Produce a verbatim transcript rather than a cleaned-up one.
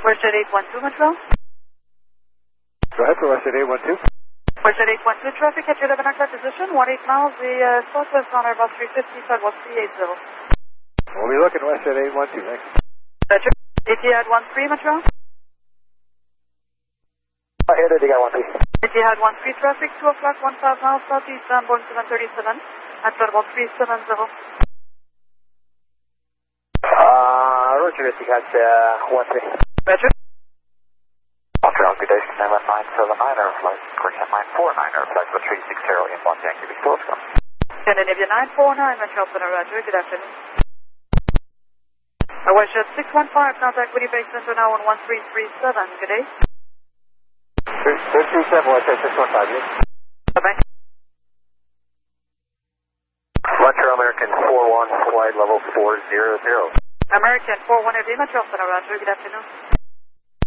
Westjet eight one two, Montreal. Go ahead for Westjet eight one two. Westjet eight one two, traffic at your eleven o'clock position, one eight miles, the uh, southwest on about three fifty, sidewalk three eighty. We'll be looking Westjet eight one two, thanks. Roger. Etihad one three, Montreal. I hear that you got one three. Etihad one three, traffic, two o'clock, one five miles southeast, Sanborn seven thirty-seven, at about three seventy. Uh, Roger, Etihad uh, one three. Roger. Montreal, good day, seven nine seven nine, airflight, correction nine four nine, airflight, but three six zero, inbound Yankee Victoria. Scandinavia nine four nine, Montreal Center, Roger, good afternoon. I was at six one five, contact Woody Bay Center now on one three three seven, good day. three three seven, Westjet six one five, yes. Bye-bye. Montreal American four one, flight level four zero zero. American four one, Montreal Center, Roger, good afternoon.